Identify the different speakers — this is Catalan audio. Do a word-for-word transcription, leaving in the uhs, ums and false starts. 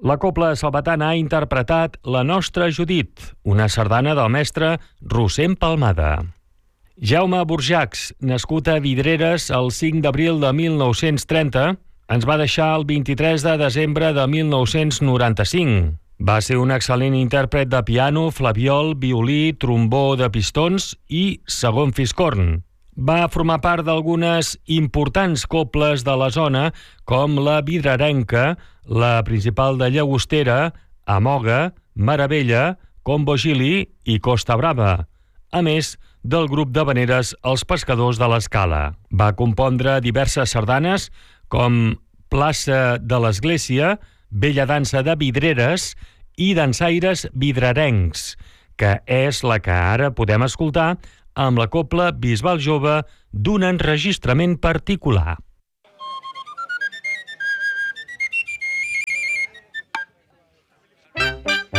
Speaker 1: La Cobla Salvatana ha interpretat La nostra Judit, una sardana del mestre Rossend Palmada. Jaume Burjacs, nascut a Vidreres el cinc d'abril de mil nou-cents trenta, ens va deixar el vint-i-tres de desembre de mil nou-cents noranta-cinc. Va ser un excel·lent intèrpret de piano, flabiol, violí, trombó de pistons i segon fiscorn. Va formar part d'algunes importants cobles de la zona, com la Vidrerenca, la Principal de Llagostera, Amoga, Meravella, Combogili i Costa Brava, a més del grup de veneres Els Pescadors de l'Escala. Va compondre diverses sardanes, com Plaça de l'Església, Bella dansa de Vidreres i Dansaires vidrerencs, que és la que ara podem escoltar amb la Cobla Bisbal Jove d'un enregistrament particular.